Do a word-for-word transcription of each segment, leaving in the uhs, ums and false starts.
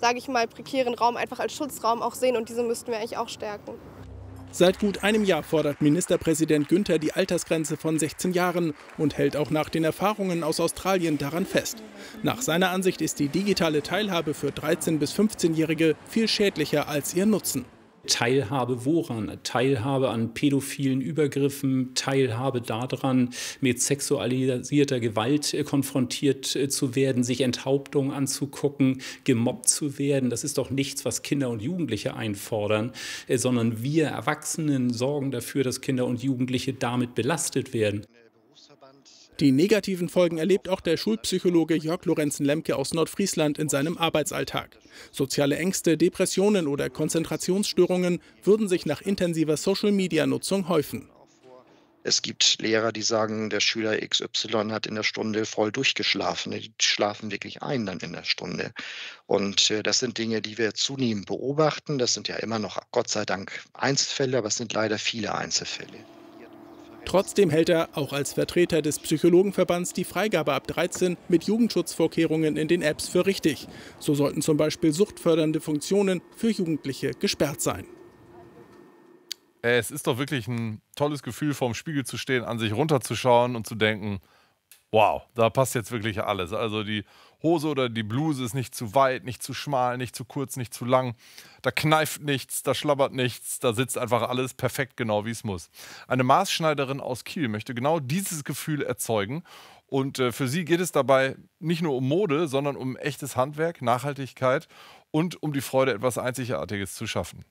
sage ich mal, prekären Raum einfach als Schutzraum auch sehen und diese müssten wir eigentlich auch stärken. Seit gut einem Jahr fordert Ministerpräsident Günther die Altersgrenze von sechzehn Jahren und hält auch nach den Erfahrungen aus Australien daran fest. Nach seiner Ansicht ist die digitale Teilhabe für dreizehn- bis fünfzehnjährige viel schädlicher als ihr Nutzen. Teilhabe woran? Teilhabe an pädophilen Übergriffen, Teilhabe daran, mit sexualisierter Gewalt konfrontiert zu werden, sich Enthauptung anzugucken, gemobbt zu werden. Das ist doch nichts, was Kinder und Jugendliche einfordern, sondern wir Erwachsenen sorgen dafür, dass Kinder und Jugendliche damit belastet werden. Die negativen Folgen erlebt auch der Schulpsychologe Jörg Lorenzen-Lemke aus Nordfriesland in seinem Arbeitsalltag. Soziale Ängste, Depressionen oder Konzentrationsstörungen würden sich nach intensiver Social-Media-Nutzung häufen. Es gibt Lehrer, die sagen, der Schüler X Y hat in der Stunde voll durchgeschlafen. Die schlafen wirklich ein dann in der Stunde. Und äh, das sind Dinge, die wir zunehmend beobachten. Das sind ja immer noch, Gott sei Dank, Einzelfälle, aber es sind leider viele Einzelfälle. Trotzdem hält er, auch als Vertreter des Psychologenverbands, die Freigabe ab dreizehn mit Jugendschutzvorkehrungen in den Apps für richtig. So sollten zum Beispiel suchtfördernde Funktionen für Jugendliche gesperrt sein. Es ist doch wirklich ein tolles Gefühl, vorm Spiegel zu stehen, an sich runterzuschauen und zu denken, wow, da passt jetzt wirklich alles. Also die Hose oder die Bluse ist nicht zu weit, nicht zu schmal, nicht zu kurz, nicht zu lang. Da kneift nichts, da schlabbert nichts, da sitzt einfach alles perfekt genau, wie es muss. Eine Maßschneiderin aus Kiel möchte genau dieses Gefühl erzeugen. Und äh, für sie geht es dabei nicht nur um Mode, sondern um echtes Handwerk, Nachhaltigkeit und um die Freude, etwas Einzigartiges zu schaffen.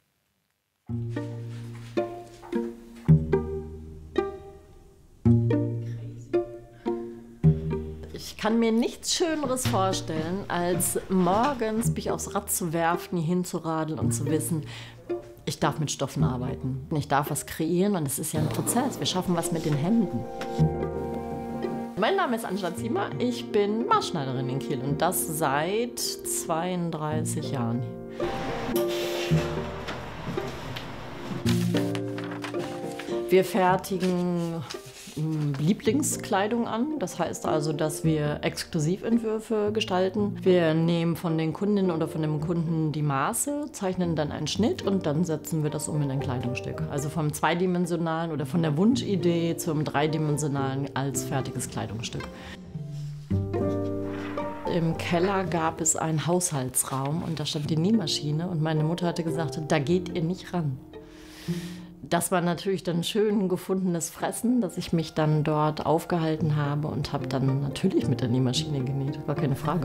Ich kann mir nichts Schöneres vorstellen, als morgens mich aufs Rad zu werfen, hier hinzuradeln und zu wissen, ich darf mit Stoffen arbeiten. Ich darf was kreieren und es ist ja ein Prozess. Wir schaffen was mit den Händen. Mein Name ist Angela Ziemer, ich bin Maßschneiderin in Kiel und das seit zweiunddreißig Jahren. Wir fertigen Lieblingskleidung an. Das heißt also, dass wir Exklusiventwürfe gestalten. Wir nehmen von den Kundinnen oder von dem Kunden die Maße, zeichnen dann einen Schnitt und dann setzen wir das um in ein Kleidungsstück. Also vom zweidimensionalen oder von der Wunschidee zum dreidimensionalen als fertiges Kleidungsstück. Im Keller gab es einen Haushaltsraum und da stand die Nähmaschine und meine Mutter hatte gesagt, da geht ihr nicht ran. Das war natürlich dann schön gefundenes Fressen, dass ich mich dann dort aufgehalten habe und habe dann natürlich mit der Nähmaschine genäht, war keine Frage.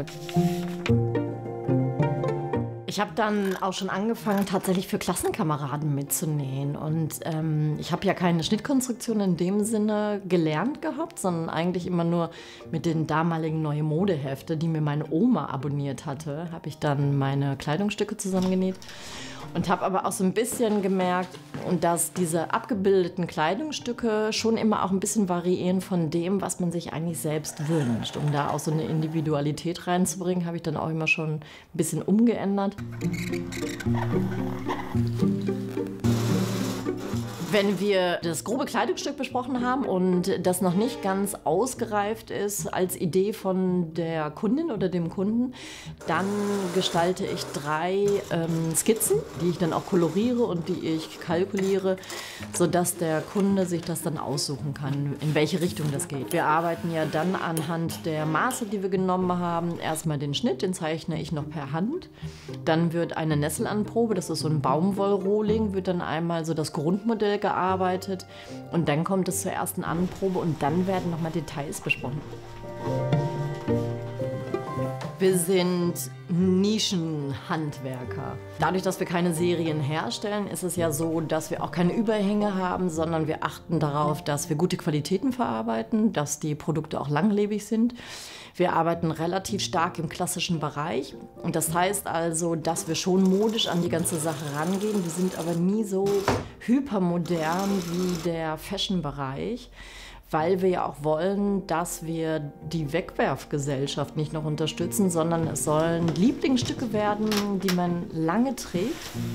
Ich habe dann auch schon angefangen, tatsächlich für Klassenkameraden mitzunähen. Und ähm, ich habe ja keine Schnittkonstruktion in dem Sinne gelernt gehabt, sondern eigentlich immer nur mit den damaligen Neue Modehefte, die mir meine Oma abonniert hatte, habe ich dann meine Kleidungsstücke zusammengenäht. Und habe aber auch so ein bisschen gemerkt, dass diese abgebildeten Kleidungsstücke schon immer auch ein bisschen variieren von dem, was man sich eigentlich selbst wünscht. Um da auch so eine Individualität reinzubringen, habe ich dann auch immer schon ein bisschen umgeändert. Wenn wir das grobe Kleidungsstück besprochen haben und das noch nicht ganz ausgereift ist als Idee von der Kundin oder dem Kunden, dann gestalte ich drei ähm, Skizzen, die ich dann auch koloriere und die ich kalkuliere, sodass der Kunde sich das dann aussuchen kann, in welche Richtung das geht. Wir arbeiten ja dann anhand der Maße, die wir genommen haben. Erstmal den Schnitt, den zeichne ich noch per Hand. Dann wird eine Nesselanprobe, das ist so ein Baumwollrohling, wird dann einmal so das Grundmodell gearbeitet und dann kommt es zur ersten Anprobe und dann werden nochmal Details besprochen. Wir sind Nischenhandwerker. Dadurch, dass wir keine Serien herstellen, ist es ja so, dass wir auch keine Überhänge haben, sondern wir achten darauf, dass wir gute Qualitäten verarbeiten, dass die Produkte auch langlebig sind. Wir arbeiten relativ stark im klassischen Bereich und das heißt also, dass wir schon modisch an die ganze Sache rangehen. Wir sind aber nie so hypermodern wie der Fashion-Bereich, weil wir ja auch wollen, dass wir die Wegwerfgesellschaft nicht noch unterstützen, sondern es sollen Lieblingsstücke werden, die man lange trägt.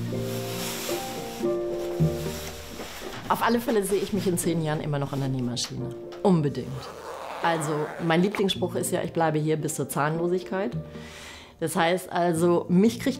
Auf alle Fälle sehe ich mich in zehn Jahren immer noch an der Nähmaschine. Unbedingt. Also mein Lieblingsspruch ist ja, ich bleibe hier bis zur Zahnlosigkeit. Das heißt also, mich kriegt